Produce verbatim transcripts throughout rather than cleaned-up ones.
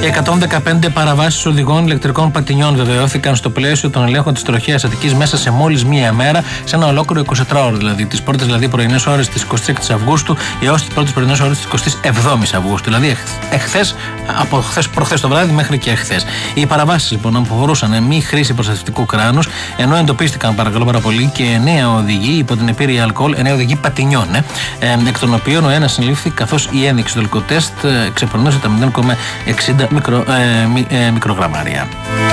εκατόν δεκαπέντε παραβάσεις οδηγών ηλεκτρικών πατινιών βεβαιώθηκαν στο πλαίσιο των ελέγχων της τροχαίας Αττικής μέσα σε μόλις μία μέρα, σε ένα ολόκληρο εικοσιτετράωρο δηλαδή. Τις πρώτες δηλαδή πρωινές ώρες της εικοστής έκτης Αυγούστου έως τις πρώτες πρωινές ώρες της εικοστής εβδόμης Αυγούστου. Δηλαδή εχθές, από χθες, προχθές το βράδυ μέχρι και εχθές. Οι παραβάσεις λοιπόν αφορούσαν μη χρήση προστατευτικού κράνους, ενώ εντοπίστηκαν παρακαλώ πάρα πολύ και εννέα οδηγοί υπό την επίρρεια αλκοόλ, εννέα οδηγοί πατινιών, ε, ε, εκ των οποίων ο ένας συνελήφθη καθώς η ένδειξη του αλκοτέστ ε, ξεπερνούσε τα μηδέν κόμμα εξήντα μικρο, ε, μι, ε, μικρογραμμάρια.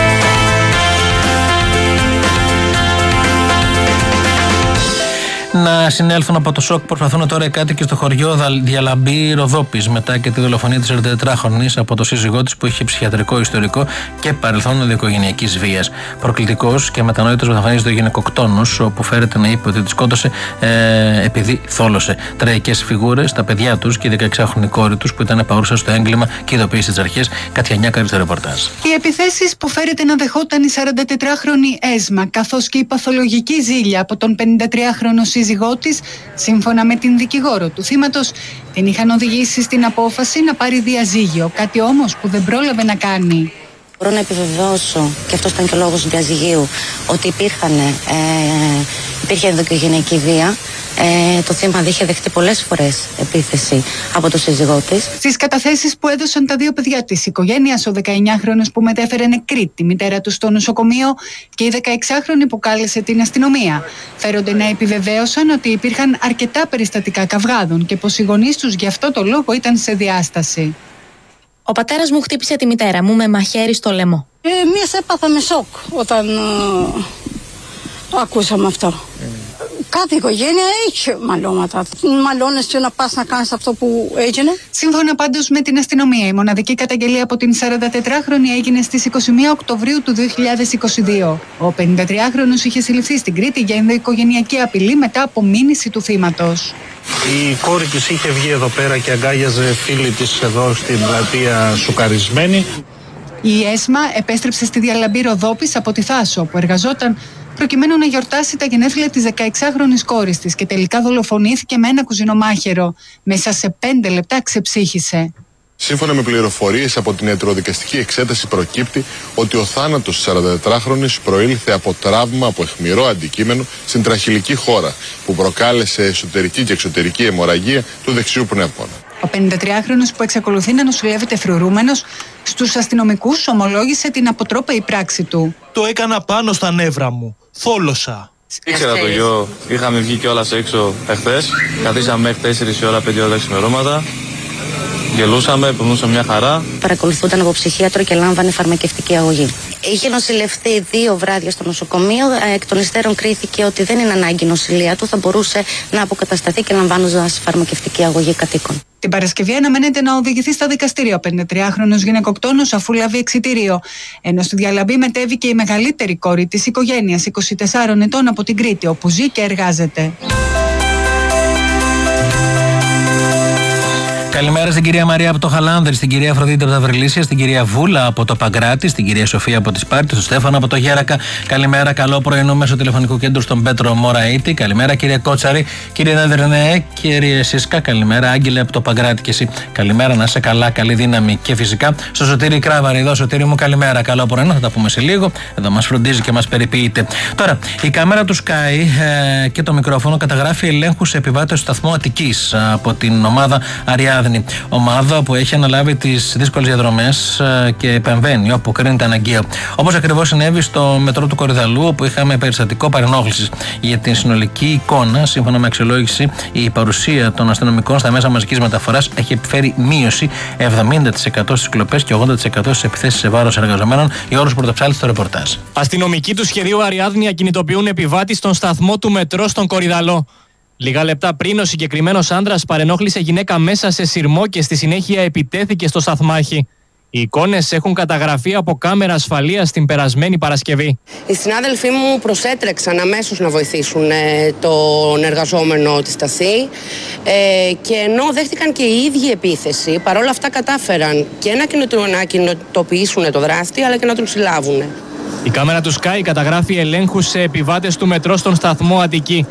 Να συνέλθουν από το σοκ προσπαθούν τώρα οι κάτοικοι στο χωριό Διαλαμπή Ροδόπης μετά και τη δολοφονία της σαραντατετράχρονης από το σύζυγό της που είχε ψυχιατρικό ιστορικό και παρελθόν δικογενειακής βίας. Προκλητικός και μετανόητος εμφανίζεται ο γυναικοκτόνος, όπου φέρεται να είπε ότι τη σκότωσε ε, επειδή θόλωσε. Τραγικές φιγούρες, τα παιδιά τους και η δεκαεξάχρονη κόρη τους που ήταν παρούσα στο έγκλημα και ειδοποίησε τις αρχές. Κάτια Νιάκαρη στο ρεπορτάζ. Οι επιθέσεις που φέρεται να δεχόταν η σαραντατετράχρονη Έσμα, καθώς και η παθολογική ζήλια από τον πενηντατριάχρονο σύζυγό της, σύμφωνα με την δικηγόρο του θύματος, την είχαν οδηγήσει στην απόφαση να πάρει διαζύγιο, κάτι όμως που δεν πρόλαβε να κάνει. Μπορώ να επιβεβαιώσω, και αυτό ήταν και ο λόγος του διαζυγίου, ότι υπήρχαν, ε, υπήρχε ενδοοικογενειακή βία. Ε, το θύμα είχε δεχτεί πολλές φορές επίθεση από τον σύζυγό της. Στις καταθέσεις που έδωσαν τα δύο παιδιά της οικογένειας, ο δεκαεννιάχρονος που μετέφερε νεκρή τη μητέρα του στο νοσοκομείο και η δεκαεξάχρονη που κάλεσε την αστυνομία, φέρονται να επιβεβαίωσαν ότι υπήρχαν αρκετά περιστατικά καυγάδων και πως οι γονείς τους γι' αυτό το λόγο ήταν σε διάσταση. Ο πατέρας μου χτύπησε τη μητέρα μου με μαχαίρι στο λαιμό. Ε, εμείς έπαθαμε σοκ όταν ε, ακούσαμε αυτό. Κάθε οικογένεια έχει μαλώματα. Μαλώνες και να πας να κάνεις αυτό που έγινε. Σύμφωνα πάντως με την αστυνομία, η μοναδική καταγγελία από την σαραντατετράχρονη έγινε στις είκοσι μία Οκτωβρίου του δύο χιλιάδες είκοσι δύο. Ο πενηντατριάχρονος είχε συλληφθεί στην Κρήτη για ενδοοικογενειακή απειλή μετά από μήνυση του θύματος. Η κόρη της είχε βγει εδώ πέρα και αγκάγιαζε φίλη της εδώ στην πλατεία σουκαρισμένη. Η Έσμα επέστρεψε στη Διαλαμπή Ροδόπης από τη Θάσο, που εργαζόταν προκειμένου να γιορτάσει τα γενέθλια της δεκαεξάχρονης κόρης της και τελικά δολοφονήθηκε με ένα κουζινομάχαιρο. Μέσα σε πέντε λεπτά ξεψύχησε. Σύμφωνα με πληροφορίες από την ιατροδικαστική εξέταση, προκύπτει ότι ο θάνατος της σαραντατετράχρονης προήλθε από τραύμα από αιχμηρό αντικείμενο στην τραχηλική χώρα, που προκάλεσε εσωτερική και εξωτερική αιμορραγία του δεξιού πνεύμονα. Ο πενηντατριάχρονος που εξακολουθεί να νοσηλεύεται φρουρούμενος, στους αστυνομικούς ομολόγησε την αποτρόπαιη πράξη του. Το έκανα πάνω στα νεύρα μου. Θόλωσα. Ήξερα το γιο, είχαμε βγει κιόλας έξω εχθές. Καθίσαμε μέχρι τέσσερις η ώρα, πέντε ώρα ξημερώματα. Γελούσαμε, περνούσαμε μια χαρά. Παρακολουθούνταν από ψυχίατρο και λάμβανε φαρμακευτική αγωγή. Είχε νοσηλευτεί δύο βράδια στο νοσοκομείο. Εκ των υστέρων κρίθηκε ότι δεν είναι ανάγκη νοσηλεία του. Θα μπορούσε να αποκατασταθεί και λαμβάνοντας φαρμακευτική αγωγή κατοίκων. Την Παρασκευή αναμένεται να οδηγηθεί στα δικαστήρια ο πενηντατριάχρονος γυναικοκτόνος αφού λάβει εξιτήριο. Ενώ στη Διαλαμπή μετέβη και η μεγαλύτερη κόρη της οικογένειας, είκοσι τεσσάρων ετών, από την Κρήτη, όπου ζει και εργάζεται. Καλημέρα στην κυρία Μαρία από το Χαλάνδρη, στην κυρία Αφροδίτη από τα Βρυλίσια, στην κυρία Βούλα από το Παγκράτη, στην κυρία Σοφία από τη Σπάρτη, στον Στέφανο από το Γέρακα. Καλημέρα, καλό πρωινό μέσω τηλεφωνικού κέντρου στον Πέτρο Μωραήτη. Καλημέρα, κύριε Κότσαρη, κύριε Ναδερνέ, κύριε Σίσκα. Καλημέρα, Άγγελε από το Παγκράτη και εσύ. Καλημέρα, να είσαι καλά, καλή δύναμη και φυσικά στο Σωτήρι Κράβαρη. Εδώ, Σωτήρι μου, καλημέρα, καλό πρωινό. Θα τα πούμε σε λίγο. Εδώ μας φροντίζει και μας περιποιείται. Τώρα, η κάμερα του Sky ε, και το μικρόφωνο καταγράφει ελέγχους σε επιβάτες του σταθμού Αττικής από την ομάδα Αριάδνη. Ομάδα που έχει αναλάβει τις δύσκολες διαδρομές και επεμβαίνει όπου κρίνεται αναγκαίο. Όπως ακριβώς συνέβη στο μετρό του Κορυδαλού, όπου είχαμε περιστατικό παρενόχλησης. Για την συνολική εικόνα, σύμφωνα με αξιολόγηση, η παρουσία των αστυνομικών στα μέσα μαζικής μεταφοράς έχει επιφέρει μείωση εβδομήντα τοις εκατό στις κλοπές και ογδόντα τοις εκατό στις επιθέσεις σε βάρος εργαζομένων. Γιώργος Πρωτοψάλης στο ρεπορτάζ. Αστυνομικοί του σχεδίου Αριάδνη ακινητοποιούν επιβάτη στον σταθμό του μετρό στον Κορυδαλό. Λίγα λεπτά πριν, ο συγκεκριμένος άντρας παρενόχλησε γυναίκα μέσα σε σειρμό και στη συνέχεια επιτέθηκε στο σταθμάρχη. Οι εικόνες έχουν καταγραφεί από κάμερα ασφαλείας την περασμένη Παρασκευή. Οι συνάδελφοί μου προσέτρεξαν αμέσως να βοηθήσουν ε, τον εργαζόμενο της ΤΑΣΥ ε, και ενώ δέχτηκαν και οι ίδιοι επίθεση, παρόλα αυτά κατάφεραν και να κινητοποιήσουν το δράστη αλλά και να τον συλλάβουν. Η κάμερα του Sky καταγράφει ελέγχους σε επιβάτες του μετρό στον σταθμό Αττική.